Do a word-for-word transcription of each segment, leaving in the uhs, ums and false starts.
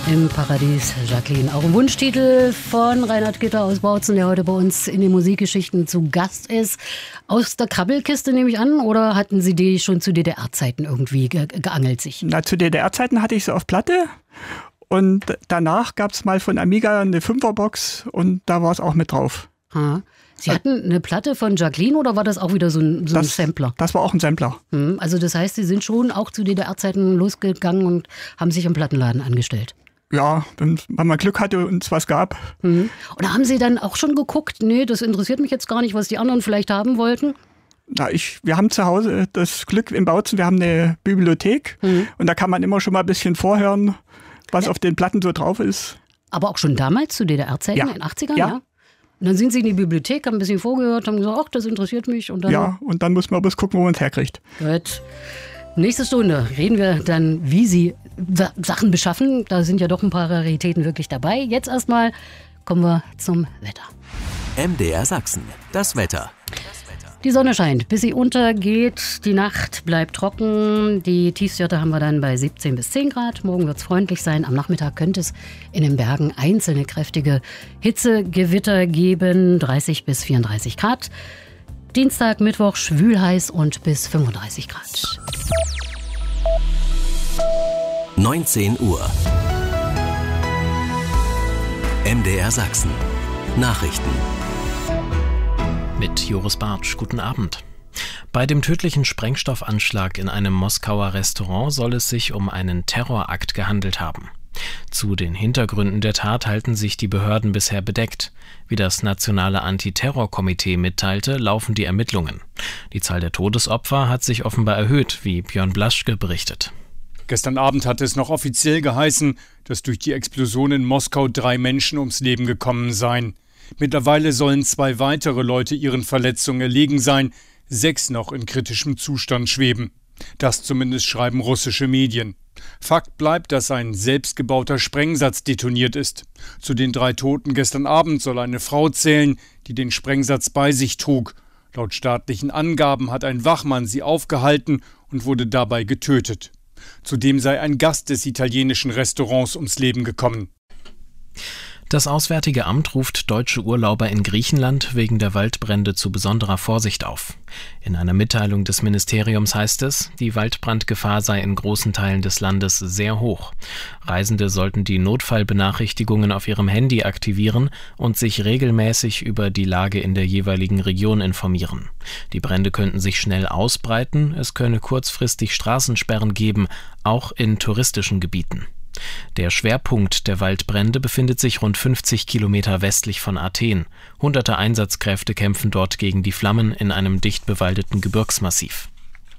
Im Paradies, Jacqueline. Auch ein Wunschtitel von Reinhard Gitter aus Bautzen, der heute bei uns in den Musikgeschichten zu Gast ist. Aus der Krabbelkiste nehme ich an, oder hatten Sie die schon zu D D R-Zeiten irgendwie ge- geangelt sich? Na, zu D D R-Zeiten hatte ich sie auf Platte und danach gab es mal von Amiga eine Fünferbox und da war es auch mit drauf. Ha. Sie hatten eine Platte von Jacqueline oder war das auch wieder so ein, so ein das, Sampler? Das war auch ein Sampler. Hm, also das heißt, Sie sind schon auch zu D D R-Zeiten losgegangen und haben sich im Plattenladen angestellt? Ja, wenn man Glück hatte und es was gab. Mhm. Und haben Sie dann auch schon geguckt, nee, das interessiert mich jetzt gar nicht, was die anderen vielleicht haben wollten? Na, ich, wir haben zu Hause das Glück in Bautzen, wir haben eine Bibliothek mhm. und da kann man immer schon mal ein bisschen vorhören, was ja. auf den Platten so drauf ist. Aber auch schon damals zu D D R-Zeiten, ja. in den achtzigern? Ja. ja? Und dann sind Sie in die Bibliothek, haben ein bisschen vorgehört, haben gesagt, ach, das interessiert mich. Und dann ja, und dann muss man bloß gucken, wo man es herkriegt. Gut. Nächste Stunde reden wir dann, wie Sie Sachen beschaffen. Da sind ja doch ein paar Raritäten wirklich dabei. Jetzt erstmal kommen wir zum Wetter. M D R Sachsen, das Wetter. Die Sonne scheint, bis sie untergeht. Die Nacht bleibt trocken. Die Tiefstwerte haben wir dann bei siebzehn bis zehn Grad. Morgen wird es freundlich sein. Am Nachmittag könnte es in den Bergen einzelne kräftige Hitzegewitter geben. dreißig bis vierunddreißig Grad. Dienstag, Mittwoch schwül heiß und bis fünfunddreißig Grad. neunzehn Uhr. M D R Sachsen. Nachrichten. Mit Joris Bartsch, guten Abend. Bei dem tödlichen Sprengstoffanschlag in einem Moskauer Restaurant soll es sich um einen Terrorakt gehandelt haben. Zu den Hintergründen der Tat halten sich die Behörden bisher bedeckt. Wie das Nationale Antiterrorkomitee mitteilte, laufen die Ermittlungen. Die Zahl der Todesopfer hat sich offenbar erhöht, wie Björn Blaschke berichtet. Gestern Abend hatte es noch offiziell geheißen, dass durch die Explosion in Moskau drei Menschen ums Leben gekommen seien. Mittlerweile sollen zwei weitere Leute ihren Verletzungen erlegen sein, sechs noch in kritischem Zustand schweben. Das zumindest schreiben russische Medien. Fakt bleibt, dass ein selbstgebauter Sprengsatz detoniert ist. Zu den drei Toten gestern Abend soll eine Frau zählen, die den Sprengsatz bei sich trug. Laut staatlichen Angaben hat ein Wachmann sie aufgehalten und wurde dabei getötet. Zudem sei ein Gast des italienischen Restaurants ums Leben gekommen. Das Auswärtige Amt ruft deutsche Urlauber in Griechenland wegen der Waldbrände zu besonderer Vorsicht auf. In einer Mitteilung des Ministeriums heißt es, die Waldbrandgefahr sei in großen Teilen des Landes sehr hoch. Reisende sollten die Notfallbenachrichtigungen auf ihrem Handy aktivieren und sich regelmäßig über die Lage in der jeweiligen Region informieren. Die Brände könnten sich schnell ausbreiten, es könne kurzfristig Straßensperren geben, auch in touristischen Gebieten. Der Schwerpunkt der Waldbrände befindet sich rund fünfzig Kilometer westlich von Athen. Hunderte Einsatzkräfte kämpfen dort gegen die Flammen in einem dicht bewaldeten Gebirgsmassiv.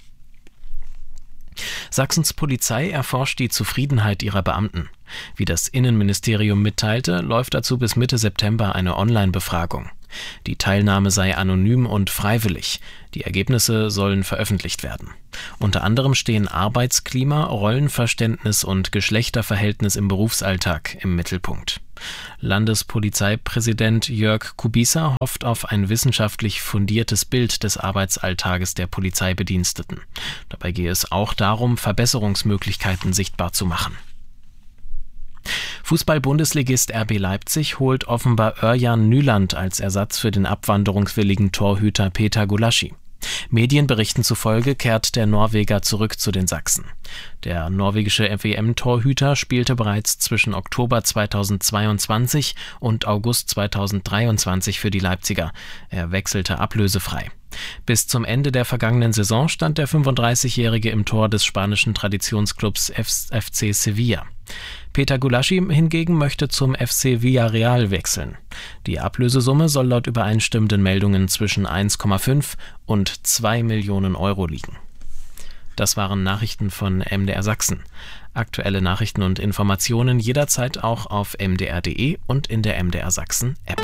Sachsens Polizei erforscht die Zufriedenheit ihrer Beamten. Wie das Innenministerium mitteilte, läuft dazu bis Mitte September eine Online-Befragung. Die Teilnahme sei anonym und freiwillig. Die Ergebnisse sollen veröffentlicht werden. Unter anderem stehen Arbeitsklima, Rollenverständnis und Geschlechterverhältnis im Berufsalltag im Mittelpunkt. Landespolizeipräsident Jörg Kubica hofft auf ein wissenschaftlich fundiertes Bild des Arbeitsalltages der Polizeibediensteten. Dabei gehe es auch darum, Verbesserungsmöglichkeiten sichtbar zu machen. Fußball-Bundesligist R B Leipzig holt offenbar Örjan Nyland als Ersatz für den abwanderungswilligen Torhüter Peter Gulaschi. Medienberichten zufolge kehrt der Norweger zurück zu den Sachsen. Der norwegische W M-Torhüter spielte bereits zwischen Oktober zweitausendzweiundzwanzig und August zweitausenddreiundzwanzig für die Leipziger. Er wechselte ablösefrei. Bis zum Ende der vergangenen Saison stand der fünfunddreißigjährige im Tor des spanischen Traditionsclubs F C Sevilla. Peter Gulaschi hingegen möchte zum F C Villarreal wechseln. Die Ablösesumme soll laut übereinstimmenden Meldungen zwischen eins Komma fünf und zwei Millionen Euro liegen. Das waren Nachrichten von M D R Sachsen. Aktuelle Nachrichten und Informationen jederzeit auch auf m d r punkt d e und in der M D R Sachsen App.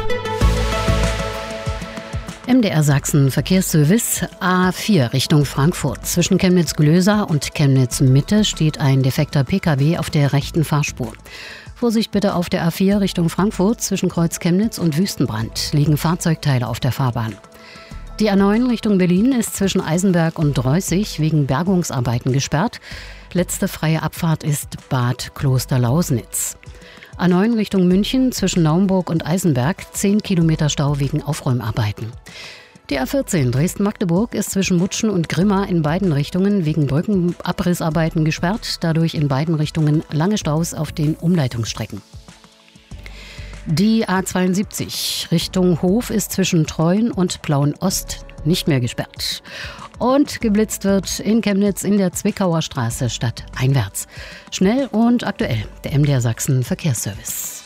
M D R Sachsen Verkehrsservice A vier Richtung Frankfurt. Zwischen Chemnitz-Glöser und Chemnitz-Mitte steht ein defekter P K W auf der rechten Fahrspur. Vorsicht bitte auf der A vier Richtung Frankfurt. Zwischen Kreuz Chemnitz und Wüstenbrand liegen Fahrzeugteile auf der Fahrbahn. Die A neun Richtung Berlin ist zwischen Eisenberg und Dreußig wegen Bergungsarbeiten gesperrt. Letzte freie Abfahrt ist Bad Klosterlausnitz. A neun Richtung München zwischen Naumburg und Eisenberg, zehn Kilometer Stau wegen Aufräumarbeiten. Die A vierzehn Dresden-Magdeburg ist zwischen Mutschen und Grimma in beiden Richtungen wegen Brückenabrissarbeiten gesperrt. Dadurch in beiden Richtungen lange Staus auf den Umleitungsstrecken. Die A zweiundsiebzig Richtung Hof ist zwischen Treuen und Plauen-Ost nicht mehr gesperrt. Und geblitzt wird in Chemnitz in der Zwickauer Straße stadteinwärts. Schnell und aktuell, der M D R Sachsen Verkehrsservice.